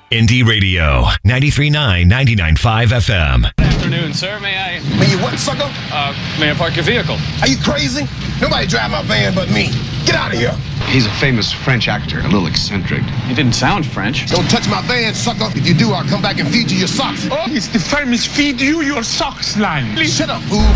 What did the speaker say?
Indie Radio, 93.9, 99.5 FM. Good afternoon, sir. May I... May you what, sucker? May I park your vehicle? Are you crazy? Nobody drive my van but me. Get out of here. He's a famous French actor, a little eccentric. You didn't sound French. Don't touch my van, sucker. If you do, I'll come back and feed you your socks. Oh, it's the famous feed you your socks line. Shut up, fool.